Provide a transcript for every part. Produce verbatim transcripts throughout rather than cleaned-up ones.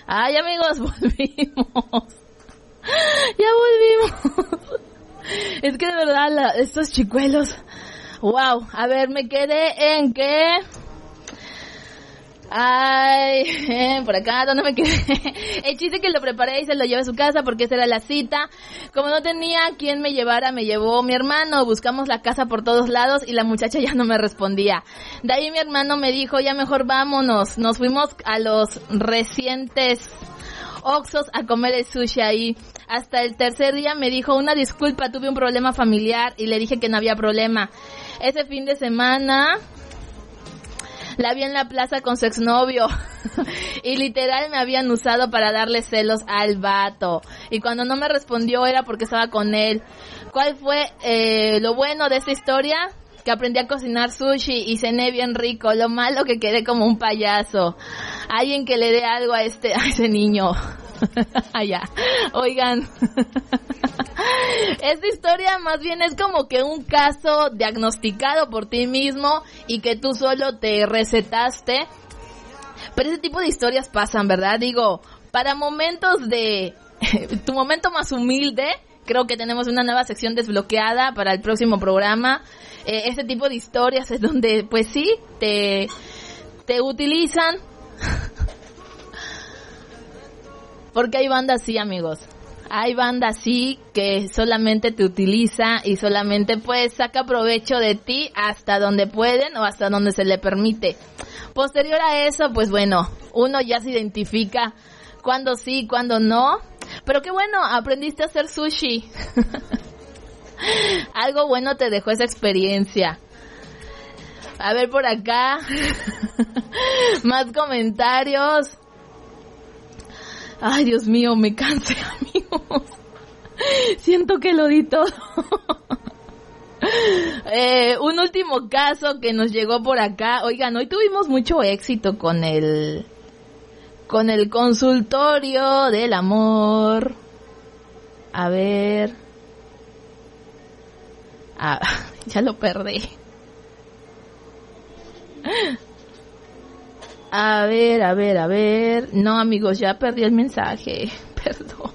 Ay, amigos, volvimos. Ya volvimos. Es que de verdad, la, estos chicuelos. Wow, a ver, me quedé en que... Ay, eh, por acá, ¿dónde me quedé? El chiste que lo preparé y se lo llevé a su casa porque esa era la cita. Como no tenía quien me llevara, me llevó mi hermano. Buscamos la casa por todos lados y la muchacha ya no me respondía. De ahí mi hermano me dijo, ya mejor vámonos. Nos fuimos a los recientes Oxxos a comer el sushi ahí. Hasta el tercer día me dijo, una disculpa, tuve un problema familiar, y le dije que no había problema. Ese fin de semana la vi en la plaza con su exnovio y literal me habían usado para darle celos al vato. Y cuando no me respondió era porque estaba con él. ¿Cuál fue eh, lo bueno de esta historia? Que aprendí a cocinar sushi y cené bien rico. Lo malo que quedé como un payaso. Alguien que le dé algo a este, a ese niño. Allá. Oigan. Esta historia más bien es como que un caso diagnosticado por ti mismo y que tú solo te recetaste. Pero ese tipo de historias pasan, ¿verdad? Digo, para momentos de... tu momento más humilde, creo que tenemos una nueva sección desbloqueada para el próximo programa. Eh, este tipo de historias es donde, pues sí, te, te utilizan. Porque hay bandas así, amigos. Hay banda así que solamente te utiliza y solamente pues saca provecho de ti hasta donde pueden o hasta donde se le permite. Posterior a eso, pues bueno, uno ya se identifica cuándo sí, cuándo no. Pero qué bueno, aprendiste a hacer sushi. Algo bueno te dejó esa experiencia. A ver por acá. Más comentarios. Ay, Dios mío, me cansé, amigos. Siento que lo di todo. eh, un último caso que nos llegó por acá. Oigan, hoy tuvimos mucho éxito con el... con el consultorio del amor. A ver... Ah, ya lo perdí. A ver, a ver, a ver. No, amigos, ya perdí el mensaje. Perdón.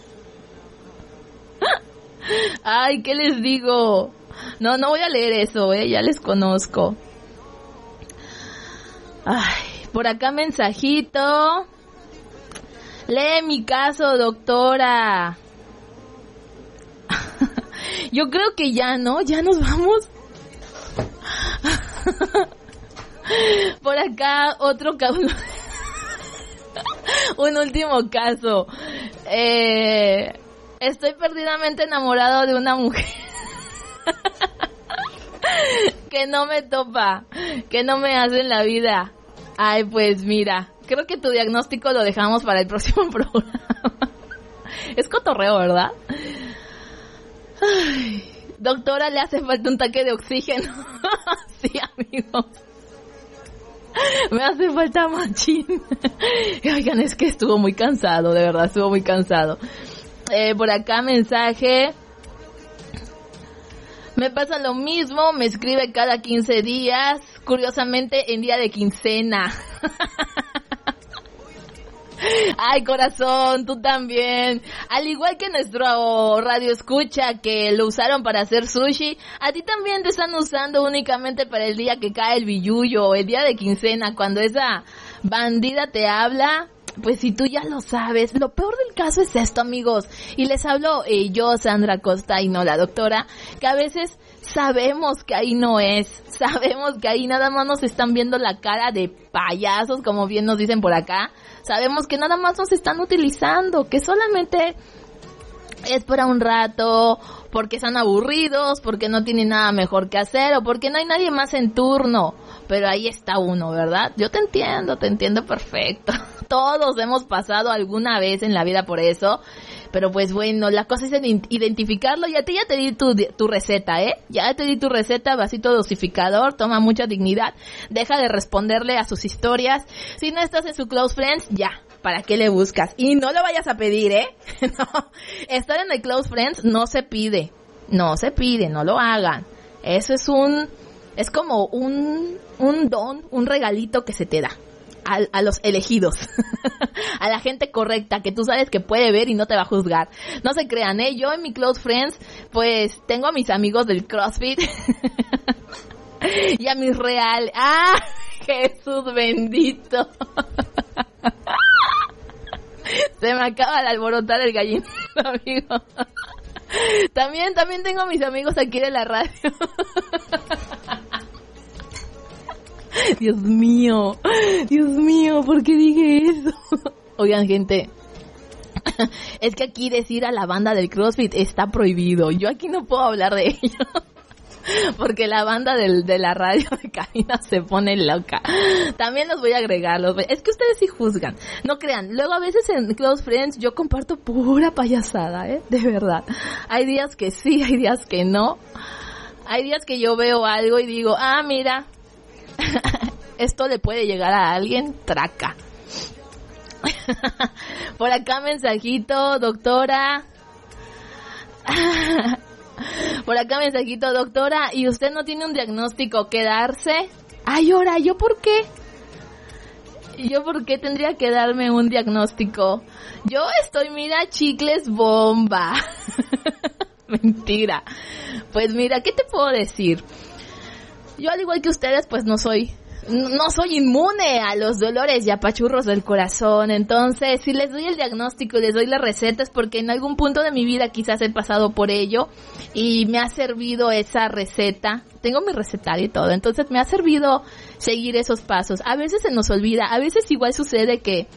Ay, ¿qué les digo? No, no voy a leer eso, eh. Ya les conozco. Ay, por acá mensajito. Lee mi caso, doctora. Yo creo que ya, ¿no? Ya nos vamos. Por acá otro caso. Un último caso. Eh, estoy perdidamente enamorado de una mujer que no me topa, que no me hace en la vida. Ay, pues mira, creo que tu diagnóstico lo dejamos para el próximo programa. Es cotorreo, ¿verdad? Ay, doctora, le hace falta un tanque de oxígeno. Sí, amigos. Me hace falta machín. Oigan, es que estuvo muy cansado, de verdad, estuvo muy cansado. Eh, por acá mensaje. Me pasa lo mismo, me escribe cada quince días, curiosamente en día de quincena. Ay, corazón, tú también. Al igual que nuestro radio escucha que lo usaron para hacer sushi, a ti también te están usando únicamente para el día que cae el billullo, el día de quincena, cuando esa bandida te habla. Pues si tú ya lo sabes, lo peor del caso es esto, amigos, y les hablo eh, yo, Sandra Costa, y no la doctora, que a veces sabemos que ahí no es, sabemos que ahí nada más nos están viendo la cara de payasos, como bien nos dicen por acá, sabemos que nada más nos están utilizando, que solamente es para un rato, porque están aburridos, porque no tienen nada mejor que hacer, o porque no hay nadie más en turno, pero ahí está uno, ¿verdad? Yo te entiendo, te entiendo perfecto. Todos hemos pasado alguna vez en la vida por eso, pero pues bueno, la cosa es identificarlo. Y a ti ya te di tu, tu receta, ¿eh? Ya te di tu receta, vasito dosificador, toma mucha dignidad, deja de responderle a sus historias. Si no estás en su Close Friends, ya, ¿para qué le buscas? Y no lo vayas a pedir, ¿eh? No, estar en el Close Friends no se pide, no se pide, no lo hagan. Eso es un, es como un, un don, un regalito que se te da. a, a los elegidos, a la gente correcta, que tú sabes que puede ver y no te va a juzgar. No se crean, ¿eh? Yo en mi close friends, pues, tengo a mis amigos del CrossFit y a mis real... ¡Ah! Jesús bendito. Se me acaba de alborotar el gallino, amigo. También, también tengo a mis amigos aquí de la radio. Dios mío, Dios mío, ¿por qué dije eso? Oigan, gente, es que aquí decir a la banda del CrossFit está prohibido. Yo aquí no puedo hablar de ellos, porque la banda del, de la radio de cabina se pone loca. También los voy a agregar. Los voy... Es que ustedes sí juzgan. No crean. Luego a veces en Close Friends yo comparto pura payasada, ¿eh? De verdad. Hay días que sí, hay días que no. Hay días que yo veo algo y digo, ah, mira, esto le puede llegar a alguien, traca. Por acá mensajito, doctora. Por acá mensajito, doctora, ¿y usted no tiene un diagnóstico que darse? Ay, ahora, ¿yo por qué? ¿Yo por qué tendría que darme un diagnóstico? Yo estoy, mira, chicles bomba. Mentira. Pues mira, ¿qué te puedo decir? Yo al igual que ustedes, pues no soy... No soy inmune a los dolores y apachurros del corazón. Entonces, si les doy el diagnóstico y les doy las recetas, porque en algún punto de mi vida quizás he pasado por ello y me ha servido esa receta. Tengo mi recetario y todo, entonces me ha servido seguir esos pasos. A veces se nos olvida, a veces igual sucede que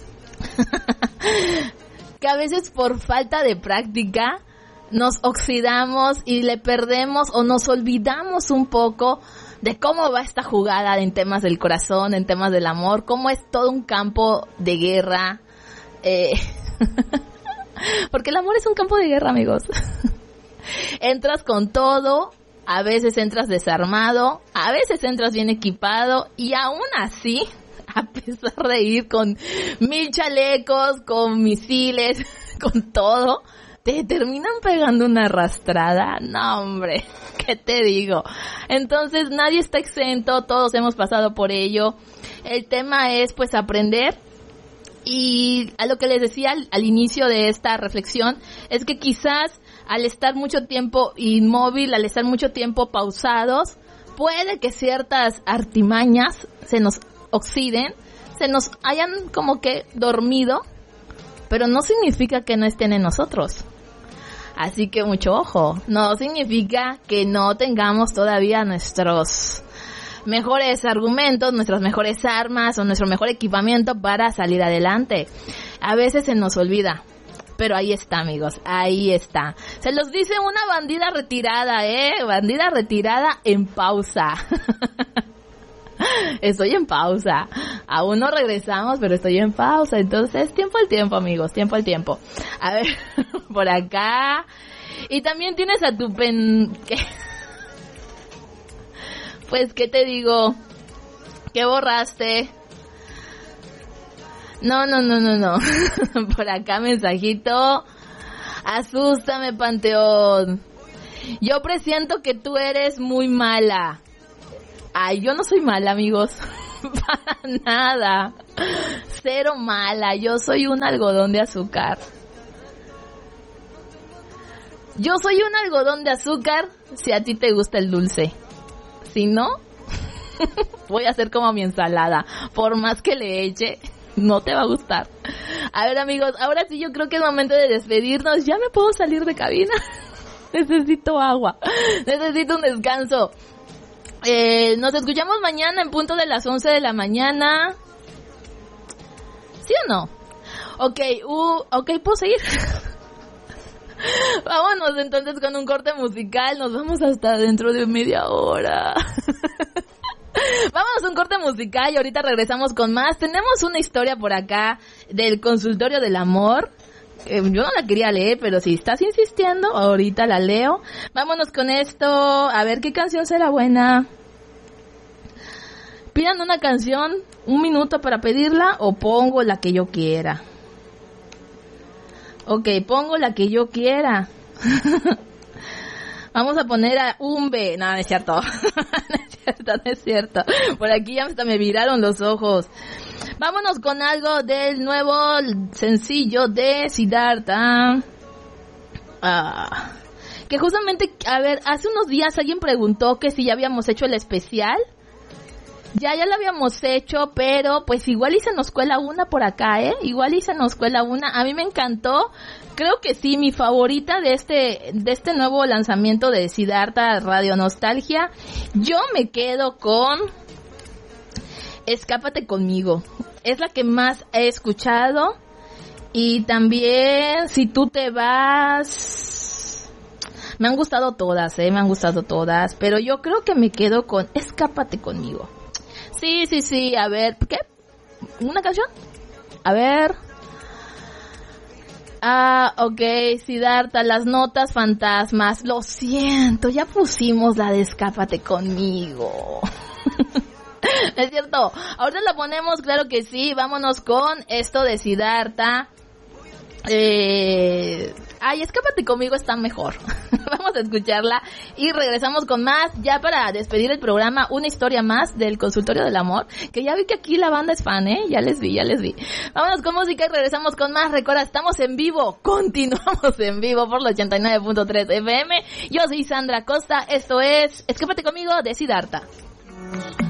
que a veces por falta de práctica nos oxidamos y le perdemos o nos olvidamos un poco de cómo va esta jugada en temas del corazón, en temas del amor, cómo es todo un campo de guerra, eh, porque el amor es un campo de guerra, amigos. Entras con todo, a veces entras desarmado, a veces entras bien equipado, y aún así, a pesar de ir con mil chalecos, con misiles, con todo, te terminan pegando una arrastrada. No, hombre, ¿qué te digo? Entonces nadie está exento, todos hemos pasado por ello. El tema es pues aprender, y a lo que les decía al, al inicio de esta reflexión, es que quizás al estar mucho tiempo inmóvil, al estar mucho tiempo pausados, puede que ciertas artimañas se nos oxiden, se nos hayan como que dormido, pero no significa que no estén en nosotros. Así que mucho ojo, no significa que no tengamos todavía nuestros mejores argumentos, nuestras mejores armas o nuestro mejor equipamiento para salir adelante. A veces se nos olvida, pero ahí está, amigos, ahí está. Se los dice una bandida retirada, ¿eh? Bandida retirada en pausa. Estoy en pausa. Aún no regresamos, pero estoy en pausa. Entonces, tiempo al tiempo, amigos, tiempo al tiempo. A ver, por acá. Y también tienes a tu pen... ¿Qué? Pues, ¿qué te digo? ¿Qué borraste? No, no, no, no, no. Por acá mensajito. Asústame, Panteón. Yo presiento que tú eres muy mala. Ay, yo no soy mala, amigos. Para nada. Cero mala. Yo soy un algodón de azúcar. Yo soy un algodón de azúcar si a ti te gusta el dulce. Si no, voy a hacer como mi ensalada. Por más que le eche, no te va a gustar. A ver, amigos, ahora sí yo creo que es momento de despedirnos. Ya me puedo salir de cabina. Necesito agua. Necesito un descanso. Eh, nos escuchamos mañana en punto de las once de la mañana. ¿Sí o no? Ok, uh, ok, ¿puedo seguir? Vámonos entonces con un corte musical. Nos vamos hasta dentro de media hora. Vámonos a un corte musical y ahorita regresamos con más. Tenemos una historia por acá del consultorio del amor. Eh, yo no la quería leer, pero si estás insistiendo, ahorita la leo. Vámonos con esto. A ver qué canción será buena. Pidan una canción, un minuto para pedirla, o pongo la que yo quiera. Ok, pongo la que yo quiera. Vamos a poner a Umbe. No, no es cierto. No es cierto. cierto, no es cierto. Por aquí ya hasta me viraron los ojos. Vámonos con algo del nuevo sencillo de Siddhartha. Ah, que justamente, a ver, hace unos días alguien preguntó que si ya habíamos hecho el especial. Ya, ya lo habíamos hecho, pero pues igual y se nos cuela una por acá, ¿eh? Igual y se nos cuela una. A mí me encantó. Creo que sí, mi favorita de este, de este nuevo lanzamiento de Siddhartha Radio Nostalgia. Yo me quedo con Escápate conmigo. Es la que más he escuchado. Y también Si tú te vas. Me han gustado todas, eh, me han gustado todas. Pero yo creo que me quedo con Escápate conmigo. Sí, sí, sí, a ver, ¿qué? ¿Una canción? A ver. Ah, ok, Siddhartha, las notas fantasmas. Lo siento, ya pusimos la de Escápate conmigo. Es cierto, ahorita la ponemos, claro que sí. Vámonos con esto de Siddhartha. Eh... Ay, Escápate conmigo está mejor. Vamos a escucharla y regresamos con más, ya para despedir el programa, una historia más del Consultorio del Amor, que ya vi que aquí la banda es fan, ¿eh? Ya les vi, ya les vi. Vámonos con música y regresamos con más. Recuerda, estamos en vivo, continuamos en vivo por los ochenta y nueve punto tres F M. Yo soy Sandra Costa, esto es Escápate conmigo de Siddhartha.